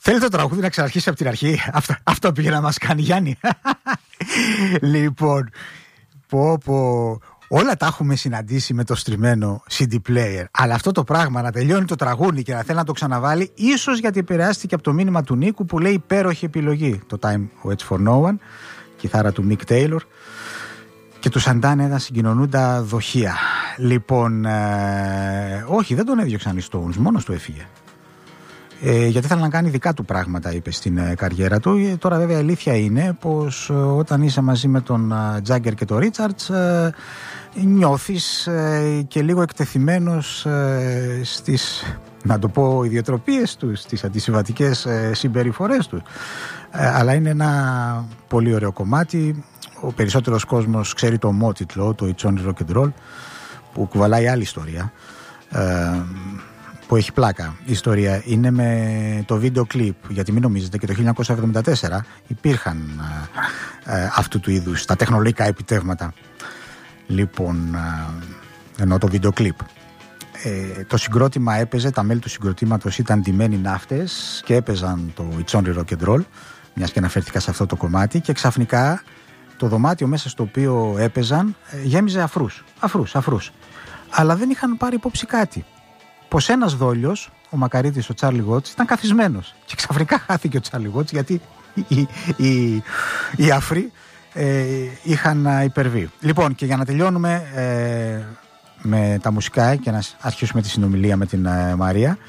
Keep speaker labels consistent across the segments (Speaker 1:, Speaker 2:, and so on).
Speaker 1: Θέλει το τραγούδι να ξαναρχίσει από την αρχή. Αυτό πήγε να μας κάνει, Γιάννη. Λοιπόν, όλα τα έχουμε συναντήσει με το στριμμένο CD player. Αλλά αυτό το πράγμα να τελειώνει το τραγούδι και να θέλει να το ξαναβάλει, ίσως γιατί επηρεάστηκε από το μήνυμα του Νίκου που λέει υπέροχη επιλογή. Το Time Waits for No One, κιθάρα του Mick Taylor. Και του Σαντάνε ένα συγκοινωνούντα δοχεία. Λοιπόν, όχι, δεν τον έδιωξαν οι Stones, μόνος του έφυγε. Γιατί ήθελε να κάνει δικά του πράγματα, είπε, στην καριέρα του. Τώρα βέβαια η αλήθεια είναι πως όταν είσαι μαζί με τον Τζάγκερ και τον Ρίτσαρτς νιώθεις και λίγο εκτεθειμένος στις, να το πω, ιδιοτροπίες του, στις αντισυμβατικές συμπεριφορές του. Αλλά είναι ένα πολύ ωραίο κομμάτι. Ο περισσότερος κόσμος ξέρει το ομότιτλο, το It's Only Rock and Roll, που κουβαλάει άλλη ιστορία, που έχει πλάκα. Η ιστορία είναι με το βίντεο κλιπ, γιατί μην νομίζετε, και το 1974 υπήρχαν αυτού του είδους τα τεχνολογικά επιτεύγματα. Λοιπόν, ενώ το βίντεο κλιπ. Το συγκρότημα έπαιζε, τα μέλη του συγκροτήματος ήταν ντυμένοι ναύτες και έπαιζαν το It's Only Rock and Roll, μιας και αναφέρθηκα σε αυτό το κομμάτι, και ξαφνικά το δωμάτιο μέσα στο οποίο έπαιζαν γέμιζε αφρούς. Αλλά δεν είχαν πάρει υπόψη κάτι. Πως ένας δόλιος, ο μακαρίτης ο Τσάρλι Γότς, ήταν καθισμένος. Και ξαφνικά χάθηκε ο Τσάρλι Γότς, γιατί οι αφροί είχαν υπερβεί. Λοιπόν, και για να τελειώνουμε με τα μουσικά και να αρχίσουμε τη συνομιλία με την Μαρία.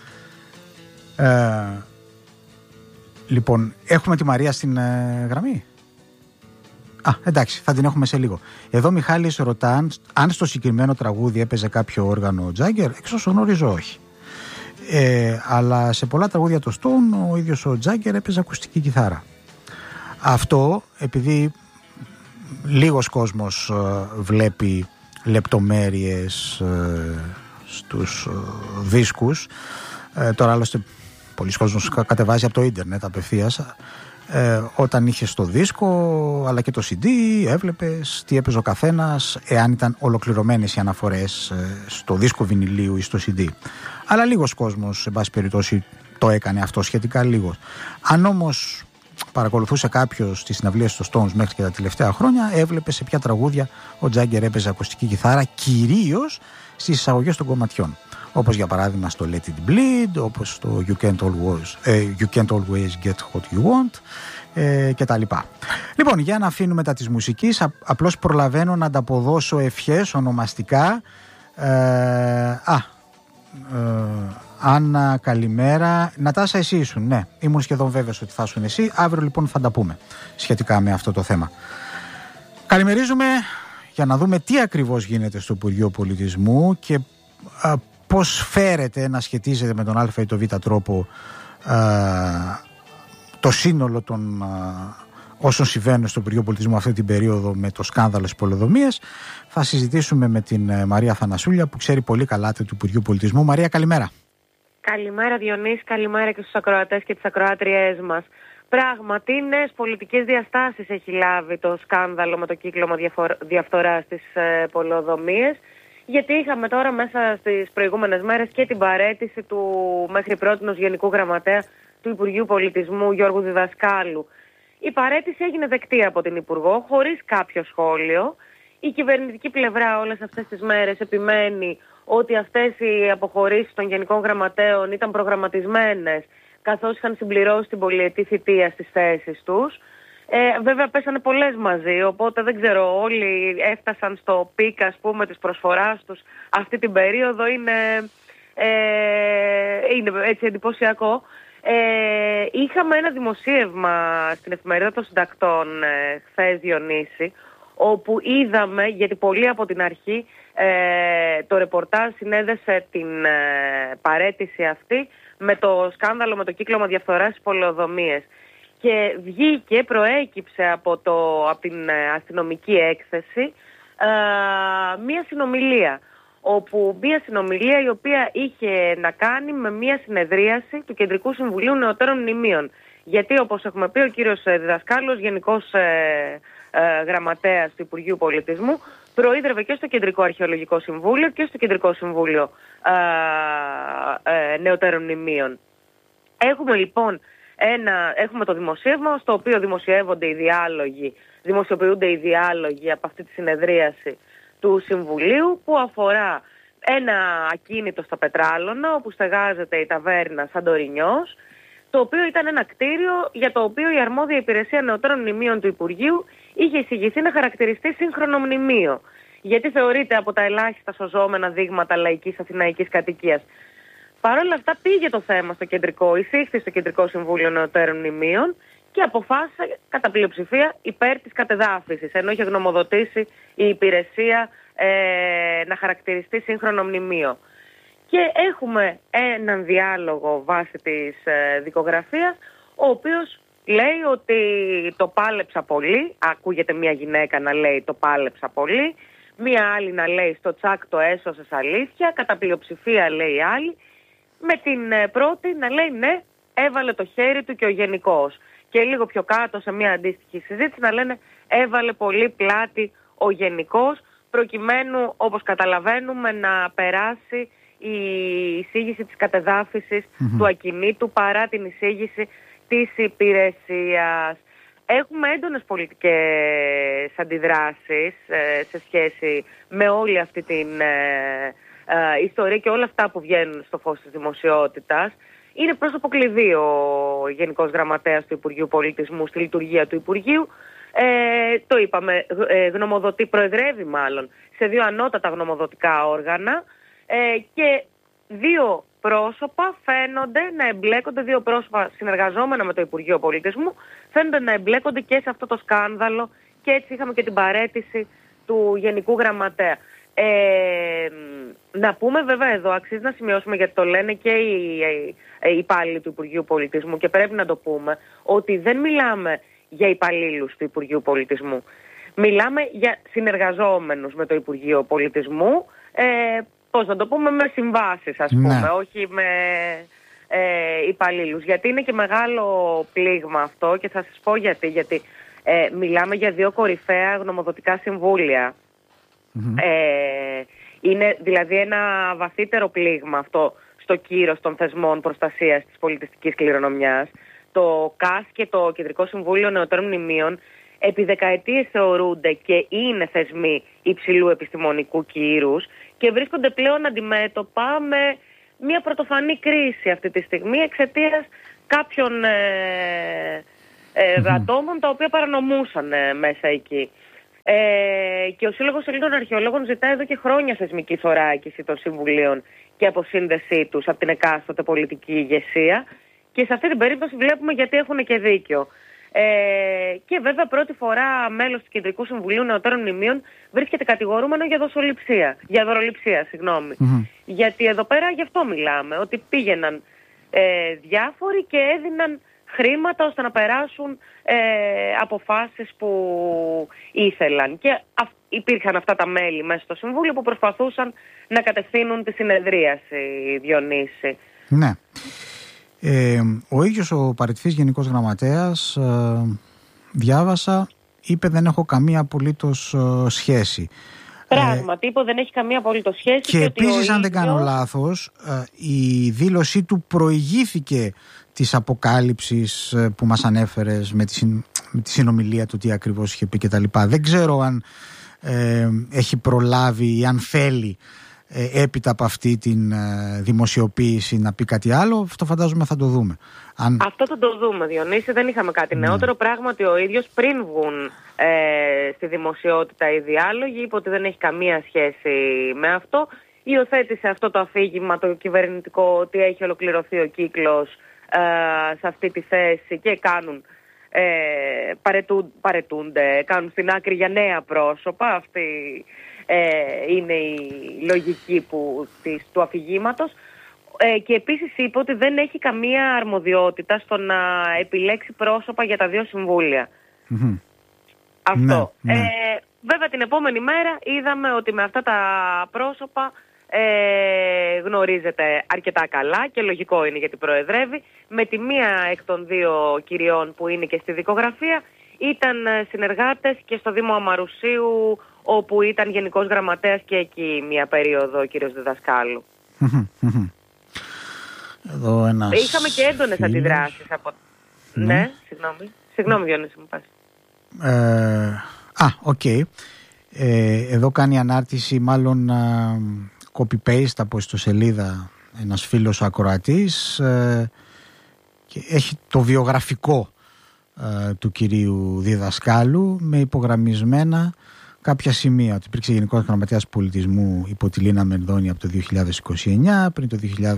Speaker 1: Λοιπόν, έχουμε τη Μαρία στην γραμμή. Εντάξει, θα την έχουμε σε λίγο. Εδώ Μιχάλης ρωτά αν στο συγκεκριμένο τραγούδι έπαιζε κάποιο όργανο ο Τζάγκερ. Εξ όσων γνωρίζω, όχι. Αλλά σε πολλά τραγούδια του Stone ο ίδιος ο Τζάγκερ έπαιζε ακουστική κιθάρα. Αυτό επειδή λίγος κόσμος βλέπει λεπτομέρειες στους δίσκους. Τώρα άλλωστε πολλοί κόσμος κατεβάζει από το ίντερνετ απευθείας. Όταν είχε το δίσκο αλλά και το CD έβλεπες τι έπαιζε ο καθένας, εάν ήταν ολοκληρωμένες οι αναφορές στο δίσκο βινιλίου ή στο CD. Αλλά λίγος κόσμος, σε πάση περιπτώσει, το έκανε αυτό, σχετικά λίγος. Αν όμως παρακολουθούσε κάποιος τις συναυλίες του Stones μέχρι και τα τελευταία χρόνια, έβλεπε σε ποια τραγούδια ο Τζάγκερ έπαιζε ακουστική κιθάρα, κυρίως στις εισαγωγές των κομματιών. Όπως για παράδειγμα στο Let It Bleed, όπως στο You Can't Always Get What You Want και τα λοιπά. Λοιπόν, για να αφήνουμε τα της μουσικής, απλώς προλαβαίνω να ανταποδώσω ευχές ονομαστικά. Άννα, καλημέρα. Νατάσα, εσύ ήσουν? Ναι, ήμουν σχεδόν βέβαιος ότι θα ήσουν εσύ. Αύριο λοιπόν θα τα πούμε σχετικά με αυτό το θέμα. Καλημερίζουμε για να δούμε τι ακριβώς γίνεται στο Υπουργείο Πολιτισμού και πώς φέρεται να σχετίζεται με τον α ή τον β τρόπο το σύνολο των όσων συμβαίνουν στο Υπουργείο Πολιτισμού αυτή την περίοδο με το σκάνδαλο της πολεοδομίας. Θα συζητήσουμε με την Μαρία Θανασούλια που ξέρει πολύ καλά το Υπουργείο Πολιτισμού. Μαρία, καλημέρα.
Speaker 2: Καλημέρα Διονύση, καλημέρα και στους ακροατές και τις ακροάτριές μας. Πράγματι, νέες πολιτικές διαστάσεις έχει λάβει το σκάνδαλο με το κύκλωμα διαφθοράς στις πολεοδομίες, γιατί είχαμε τώρα μέσα στις προηγούμενες μέρες και την παραίτηση του μέχρι πρότινος Γενικού Γραμματέα του Υπουργείου Πολιτισμού Γιώργου Διδασκάλου. Η παραίτηση έγινε δεκτή από την Υπουργό χωρίς κάποιο σχόλιο. Η κυβερνητική πλευρά όλες αυτές τις μέρες επιμένει ότι αυτές οι αποχωρήσεις των Γενικών Γραμματέων ήταν προγραμματισμένες, καθώς είχαν συμπληρώσει την πολυετή θητεία στις θέσεις τους. Βέβαια πέσανε πολλές μαζί, οπότε δεν ξέρω, όλοι έφτασαν στο πικ, ας πούμε, της προσφοράς τους αυτή την περίοδο. Είναι έτσι εντυπωσιακό. Είχαμε ένα δημοσίευμα στην Εφημερίδα των Συντακτών χθες, Διονύση, όπου είδαμε, γιατί πολύ από την αρχή το ρεπορτάζ συνέδεσε την παραίτηση αυτή με το σκάνδαλο, με το κύκλωμα διαφθοράς στις πολεοδομίες. Και προέκυψε από την αστυνομική έκθεση μία συνομιλία, μία συνομιλία η οποία είχε να κάνει με μία συνεδρίαση του Κεντρικού Συμβουλίου Νεωτέρων Μνημείων. Γιατί, όπως έχουμε πει, ο κύριος Διδασκάλος, Γενικός Γραμματέας του Υπουργείου Πολιτισμού, προείδρευε και στο Κεντρικό Αρχαιολογικό Συμβούλιο και στο Κεντρικό Συμβούλιο Νεωτέρων Μνημείων. Έχουμε λοιπόν έχουμε το δημοσίευμα, στο οποίο δημοσιοποιούνται οι διάλογοι από αυτή τη συνεδρίαση του Συμβουλίου, που αφορά ένα ακίνητο στα Πετράλωνα, όπου στεγάζεται η ταβέρνα Σαντορινιός, το οποίο ήταν ένα κτίριο για το οποίο η αρμόδια υπηρεσία νεωτέρων μνημείων του Υπουργείου είχε εισηγηθεί να χαρακτηριστεί σύγχρονο μνημείο, γιατί θεωρείται από τα ελάχιστα σωζόμενα δείγματα λαϊκής αθηναϊκής κατοικίας. Παρ' όλα αυτά πήγε το θέμα εισήχθη στο Κεντρικό Συμβούλιο Νεωτέρων Μνημείων και αποφάσισε κατά πλειοψηφία υπέρ της κατεδάφισης, ενώ είχε γνωμοδοτήσει η υπηρεσία να χαρακτηριστεί σύγχρονο μνημείο. Και έχουμε έναν διάλογο βάσει της δικογραφίας, ο οποίος λέει ότι το πάλεψα πολύ, ακούγεται μια γυναίκα να λέει το πάλεψα πολύ, μια άλλη να λέει στο τσάκ το έσωσες αλήθεια, κατά πλειοψηφία λέει η άλλη, με την πρώτη να λέει ναι, έβαλε το χέρι του και ο γενικός. Και λίγο πιο κάτω σε μια αντίστοιχη συζήτηση να λένε έβαλε πολύ πλάτη ο γενικός, προκειμένου όπως καταλαβαίνουμε να περάσει η εισήγηση της κατεδάφισης του ακινήτου παρά την εισήγηση της υπηρεσίας. Έχουμε έντονες πολιτικές αντιδράσεις σε σχέση με όλη αυτή την ιστορία και όλα αυτά που βγαίνουν στο φως της δημοσιότητας. Είναι πρόσωπο κλειδί ο Γενικός Γραμματέας του Υπουργείου Πολιτισμού στη λειτουργία του Υπουργείου. Το είπαμε, προεδρεύει μάλλον σε 2 ανώτατα γνωμοδοτικά όργανα και 2 πρόσωπα φαίνονται να εμπλέκονται, 2 πρόσωπα συνεργαζόμενα με το Υπουργείο Πολιτισμού φαίνονται να εμπλέκονται και σε αυτό το σκάνδαλο, και έτσι είχαμε και την παραίτηση του Γενικού Γραμματέα. Να πούμε βέβαια εδώ, αξίζει να σημειώσουμε, γιατί το λένε και οι υπάλληλοι του Υπουργείου Πολιτισμού και πρέπει να το πούμε, ότι δεν μιλάμε για υπαλλήλους του Υπουργείου Πολιτισμού. Μιλάμε για συνεργαζόμενους με το Υπουργείο Πολιτισμού, πώς να το πούμε, με συμβάσεις ας πούμε, όχι με υπαλλήλους. Γιατί είναι και μεγάλο πλήγμα αυτό και θα σας πω γιατί μιλάμε για 2 κορυφαία γνωμοδοτικά συμβούλια. Είναι δηλαδή ένα βαθύτερο πλήγμα αυτό στο κύρος των θεσμών προστασίας της πολιτιστικής κληρονομιάς. Το ΚΑΣ και το Κεντρικό Συμβούλιο Νεωτέρων Μνημείων επί δεκαετίες θεωρούνται και είναι θεσμοί υψηλού επιστημονικού κύρους και βρίσκονται πλέον αντιμέτωπα με μια πρωτοφανή κρίση αυτή τη στιγμή εξαιτίας κάποιων ατόμων τα οποία παρανομούσαν μέσα εκεί. Και ο Σύλλογος Ελλήνων Αρχαιολόγων ζητάει εδώ και χρόνια θεσμική θωράκιση των συμβουλίων και αποσύνδεσή τους από την εκάστοτε πολιτική ηγεσία, και σε αυτή την περίπτωση βλέπουμε γιατί έχουν και δίκιο. Και βέβαια πρώτη φορά μέλος του Κεντρικού Συμβουλίου Νεωτέρων Μνημείων βρίσκεται κατηγορούμενο για δωροληψία. Γιατί εδώ πέρα γι' αυτό μιλάμε, ότι πήγαιναν διάφοροι και έδιναν χρήματα ώστε να περάσουν αποφάσεις που ήθελαν. Και υπήρχαν αυτά τα μέλη μέσα στο Συμβούλιο που προσπαθούσαν να κατευθύνουν τη συνεδρίαση, Διονύση.
Speaker 1: Ναι. Ο ίδιος ο παραιτηθής Γενικός Γραμματέας, διάβασα, είπε δεν έχω καμία απολύτως σχέση.
Speaker 2: Πράγματι, είπε δεν έχει καμία απολύτως σχέση.
Speaker 1: Και επίσης, αν δεν κάνω λάθος, η δήλωσή του προηγήθηκε της αποκάλυψης που μας ανέφερες με τη συνομιλία του, τι ακριβώς είχε πει κτλ. Δεν ξέρω αν έχει προλάβει ή αν θέλει έπειτα από αυτή την δημοσιοποίηση να πει κάτι άλλο. Αυτό φαντάζομαι θα το δούμε.
Speaker 2: Αυτό θα το δούμε, Διονύση. Δεν είχαμε κάτι νεότερο. Πράγματι ο ίδιος πριν βγουν στη δημοσιότητα οι διάλογοι είπε ότι δεν έχει καμία σχέση με αυτό. Υιοθέτησε αυτό το αφήγημα το κυβερνητικό ότι έχει ολοκληρωθεί ο κύκλος σε αυτή τη θέση και παρετούνται, κάνουν στην άκρη για νέα πρόσωπα. Αυτή είναι η λογική του αφηγήματος. Και επίσης είπε ότι δεν έχει καμία αρμοδιότητα στο να επιλέξει πρόσωπα για τα 2 συμβούλια. Αυτό.
Speaker 1: Ναι.
Speaker 2: Βέβαια την επόμενη μέρα είδαμε ότι με αυτά τα πρόσωπα γνωρίζεται αρκετά καλά και λογικό είναι γιατί προεδρεύει. Με τη μία εκ των 2 κυριών που είναι και στη δικογραφία ήταν συνεργάτες και στο Δήμο Αμαρουσίου, όπου ήταν Γενικός Γραμματέας και εκεί μία περίοδο ο κύριος Διδασκάλου.
Speaker 1: Εδώ
Speaker 2: είχαμε και έντονες αντιδράσεις από Ναι, συγγνώμη Διονύση μου πας.
Speaker 1: Οκ. Εδώ κάνει ανάρτηση, μάλλον copy-paste από ιστοσελίδα ένας φίλος ακροατής, και έχει το βιογραφικό του κυρίου διδασκάλου με υπογραμμισμένα κάποια σημεία. Ότι υπήρξε Γενικός Γραμματέας Πολιτισμού υπό τη Λίνα Μενδώνη από το 2029, πριν το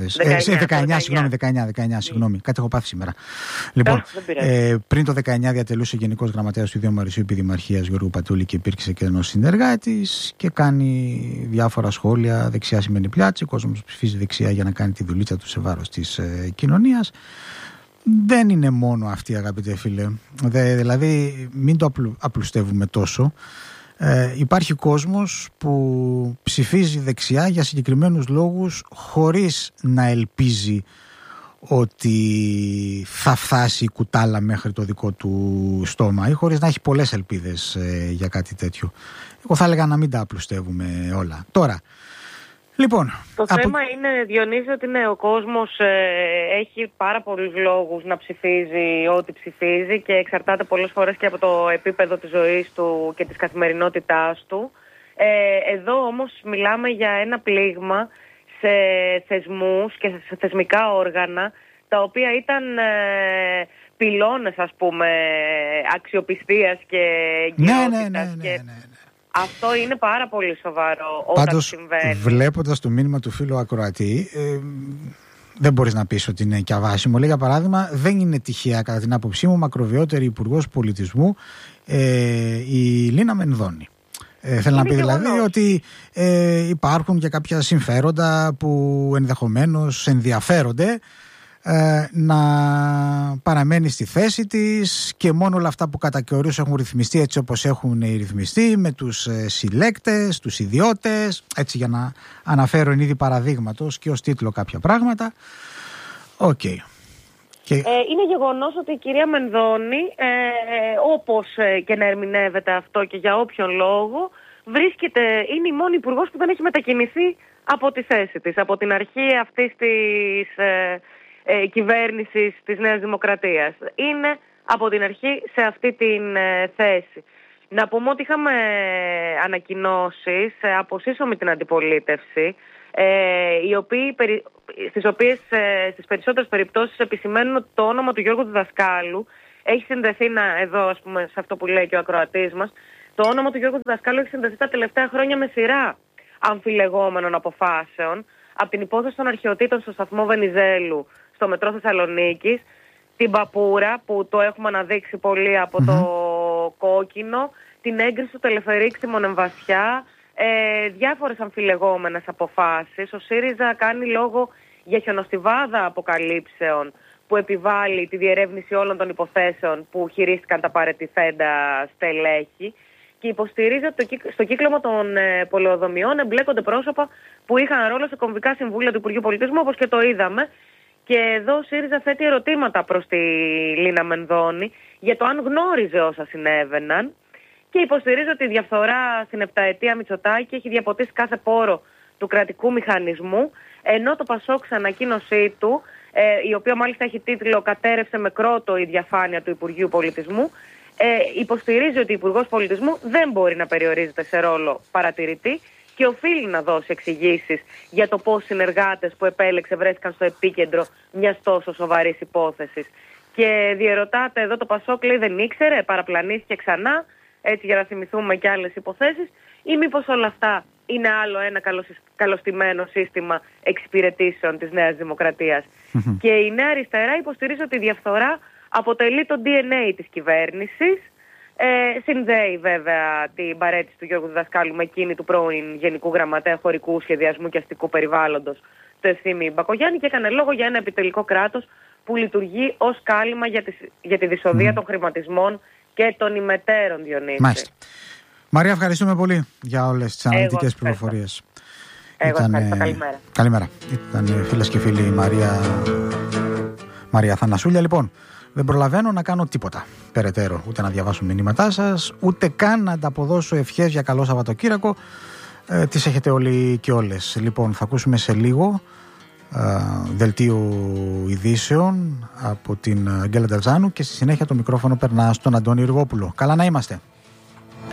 Speaker 1: 2019, συγγνώμη, κάτι έχω πάθει σήμερα. Λοιπόν, πριν το 19 διατελούσε Γενικός Γραμματέας του Ιδίου Μαρισίου Επιδημαρχίας Γιώργου Πατούλη και υπήρξε και ενός συνεργάτης και κάνει διάφορα σχόλια. Δεξιά σημαίνει πλάτσι, ο κόσμος ψηφίζει δεξιά για να κάνει τη δουλίτσα του σε βάρος της κοινωνίας. Δεν είναι μόνο αυτή, αγαπητέ φίλε. Δηλαδή μην το απλουστεύουμε τόσο. Υπάρχει κόσμος που ψηφίζει δεξιά για συγκεκριμένους λόγους, χωρίς να ελπίζει ότι θα φτάσει η κουτάλα μέχρι το δικό του στόμα ή χωρίς να έχει πολλές ελπίδες για κάτι τέτοιο. Εγώ θα έλεγα να μην τα απλουστεύουμε όλα. Τώρα, λοιπόν,
Speaker 2: το θέμα είναι, Διονύση, ότι ο κόσμος έχει πάρα πολλούς λόγους να ψηφίζει ό,τι ψηφίζει και εξαρτάται πολλές φορές και από το επίπεδο της ζωής του και της καθημερινότητάς του. Εδώ όμως μιλάμε για ένα πλήγμα σε θεσμούς και σε θεσμικά όργανα, τα οποία ήταν πυλώνες, ας πούμε, αξιοπιστίας και εγκαιότητας. Ναι. Αυτό είναι πάρα πολύ σοβαρό όταν
Speaker 1: πάντως,
Speaker 2: συμβαίνει.
Speaker 1: Βλέποντας το μήνυμα του φίλου ακροατή, δεν μπορείς να πεις ότι είναι και αβάσιμο. Λέει, για παράδειγμα, δεν είναι τυχαία, κατά την άποψή μου, μακροβιότερη υπουργός πολιτισμού η Λίνα Μενδώνη. Θέλω να πει δηλαδή ότι υπάρχουν και κάποια συμφέροντα που ενδεχομένως ενδιαφέρονται να παραμένει στη θέση της και μόνο όλα αυτά που κατά καιρούς έχουν ρυθμιστεί έτσι όπως έχουν ρυθμιστεί, με τους συλλέκτες, τους ιδιώτες, έτσι, για να αναφέρω εν είδη παραδείγματος και ως τίτλο κάποια πράγματα.
Speaker 2: Είναι γεγονός ότι η κυρία Μενδώνη, όπως και να ερμηνεύεται αυτό και για όποιον λόγο, είναι η μόνη υπουργός που δεν έχει μετακινηθεί από τη θέση της, από την αρχή αυτής της κυβέρνησης της Νέας Δημοκρατίας. Είναι από την αρχή σε αυτή την θέση. Να πούμε ότι είχαμε ανακοινώσεις από σύσσωμη την αντιπολίτευση, στις οποίες στις περισσότερες περιπτώσεις επισημαίνουν ότι το όνομα του Γιώργου Διδασκάλου έχει συνδεθεί, εδώ ας πούμε σε αυτό που λέει και ο ακροατής μας, το όνομα του Γιώργου Διδασκάλου έχει συνδεθεί τα τελευταία χρόνια με σειρά αμφιλεγόμενων αποφάσεων, από την υπόθεση των αρχαιοτήτων στο σταθμό Βενιζέλου, στο μετρό Θεσσαλονίκης, την Παπούρα που το έχουμε αναδείξει πολύ από το κόκκινο, την έγκριση του τελεφερίκ στη Μονεμβασιά, διάφορες αμφιλεγόμενες αποφάσεις. Ο ΣΥΡΙΖΑ κάνει λόγο για χιονοστιβάδα αποκαλύψεων που επιβάλλει τη διερεύνηση όλων των υποθέσεων που χειρίστηκαν τα παρετηθέντα στελέχη και υποστηρίζει ότι στο κύκλωμα των πολεοδομιών εμπλέκονται πρόσωπα που είχαν ρόλο σε κομβικά συμβούλια του Υπουργείου Πολιτισμού, όπως και το είδαμε. Και εδώ ο ΣΥΡΙΖΑ θέτει ερωτήματα προς τη Λίνα Μενδώνη για το αν γνώριζε όσα συνέβαιναν και υποστηρίζει ότι η διαφθορά στην 7ετία Μητσοτάκη έχει διαποτίσει κάθε πόρο του κρατικού μηχανισμού, ενώ το ΠΑΣΟΚ σε ανακοίνωσή του, η οποία μάλιστα έχει τίτλο «Κατέρευσε με κρότο η διαφάνεια του Υπουργείου Πολιτισμού», υποστηρίζει ότι ο Υπουργός Πολιτισμού δεν μπορεί να περιορίζεται σε ρόλο παρατηρητή και οφείλει να δώσει εξηγήσεις για το πώς συνεργάτες που επέλεξε βρέθηκαν στο επίκεντρο μιας τόσο σοβαρής υπόθεσης. Και διερωτάται εδώ το ΠΑΣΟΚ, λέει, δεν ήξερε, παραπλανήθηκε ξανά, έτσι για να θυμηθούμε και άλλες υποθέσεις, ή μήπως όλα αυτά είναι άλλο ένα καλωστημένο σύστημα εξυπηρετήσεων της Νέας Δημοκρατίας. Και η Νέα Αριστερά υποστηρίζει ότι η διαφθορά αποτελεί το DNA της κυβέρνησης. Συνδέει βέβαια την παρέτηση του Γιώργου Διδασκάλου με εκείνη του πρώην Γενικού Γραμματέα Χωρικού Σχεδιασμού και Αστικού Περιβάλλοντος, του Ευθύμη Μπακογιάννη, και έκανε λόγο για ένα επιτελικό κράτος που λειτουργεί ως κάλυμα για τη δυσοδεία των χρηματισμών και των ημετέρων, Διονύση.
Speaker 1: Μάλιστα. Μαρία, ευχαριστούμε πολύ για όλες τις αναλυτικές πληροφορίες.
Speaker 2: Ευχαριστώ. Καλημέρα.
Speaker 1: Καλημέρα. Ήταν φίλες και φίλοι η Μαρία Θανασούλια. Λοιπόν, δεν προλαβαίνω να κάνω τίποτα περαιτέρω, ούτε να διαβάσω μηνύματά σας, ούτε καν να ανταποδώσω ευχές για καλό Σαββατοκύριακο. Τις έχετε όλοι και όλες. Λοιπόν, θα ακούσουμε σε λίγο δελτίου ειδήσεων από την Αγγέλα Νταλζάνου και στη συνέχεια το μικρόφωνο περνά στον Αντώνη Ριγόπουλο. Καλά να είμαστε.